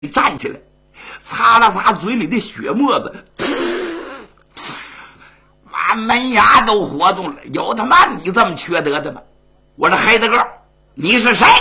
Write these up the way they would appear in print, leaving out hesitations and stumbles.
站起来，擦了擦嘴里的血沫子，妈门牙都活动了。有他妈你这么缺德的吗？我说黑大个，你是谁？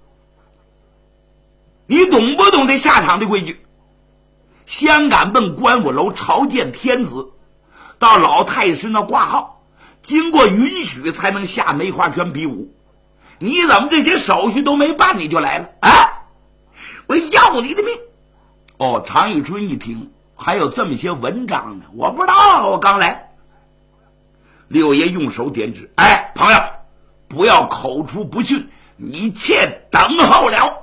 你懂不懂这下场的规矩？先敢奔观武楼朝见天子，到老太师那挂号，经过允许才能下梅花圈比武。你怎么这些手续都没办你就来了啊？我要你的命！哦，常遇春一听还有这么些文章呢，我不知道，我刚来。六爷用手点指，哎，朋友，不要口出不逊，你且等候了。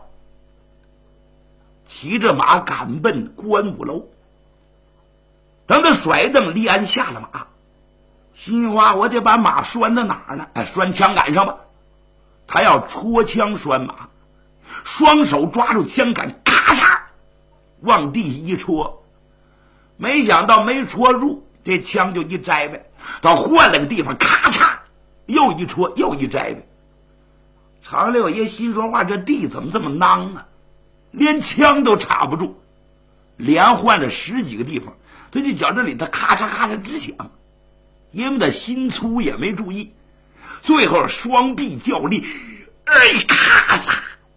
骑着马赶奔观武楼，等他甩蹬立鞍下了马，心话我得把马拴到哪儿呢？哎，拴枪杆上吧。他要戳枪拴马，双手抓住枪杆，咔嚓往地一戳，没想到没戳入，这枪就一摘呗。到换了个地方，咔嚓又一戳，又一摘呗。常六爷心说话，这地怎么这么囔啊？连枪都插不住，连换了10几个地方，他就觉这里头咔嚓咔嚓直响，因为他心粗也没注意，最后双臂较力，哎，咔嚓，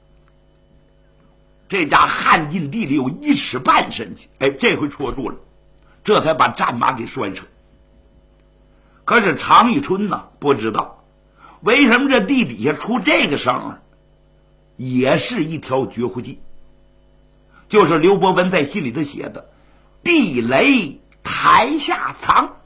这家焊进地里有1尺半深去，哎，这回戳住了，这才把战马给拴上。可是常遇春呢，不知道为什么这地底下出这个声儿，也是一条绝户计。就是刘伯温在信里头写的地雷台下藏，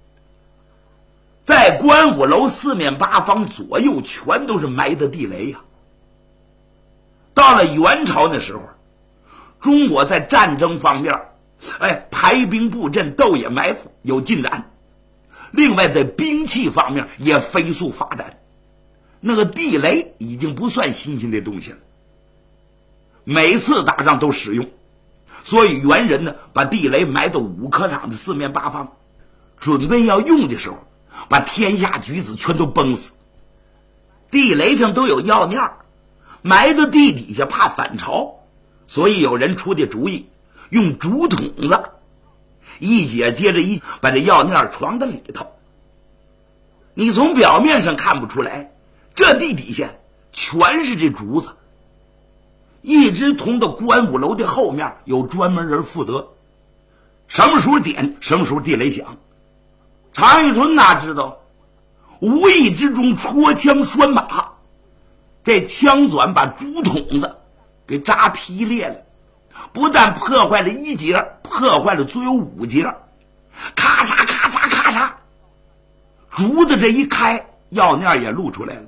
在观武楼四面八方左右全都是埋的地雷呀。到了元朝那时候，中国在战争方面排兵布阵，斗野埋伏有进展，另外在兵器方面也飞速发展，那个地雷已经不算新鲜的东西了，每次打仗都使用，所以元人呢把地雷埋到武科场的四面八方，准备要用的时候把天下举子全都崩死。地雷上都有药念，埋到地底下怕反潮，所以有人出的主意，用竹筒子一节接着一把这药念装在里头。你从表面上看不出来，这地底下全是这竹子，一直通到观武楼的后面有专门人负责，什么时候点什么时候地雷响。常遇春哪知道，无意之中戳枪拴马，这枪转把竹筒子给扎劈裂了，不但破坏了1节，破坏了足有5节，咔嚓咔嚓咔嚓，竹子这一开，药念也露出来了。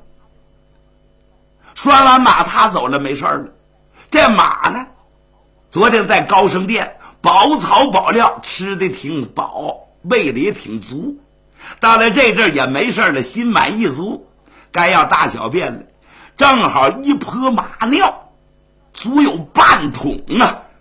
拴完马他走了，没事了。这马呢，昨天在高升殿饱草饱料，吃的挺饱，喂的也挺足，到了这阵也没事了，心满意足，该要大小便了，正好一泼马尿，足有半桶啊。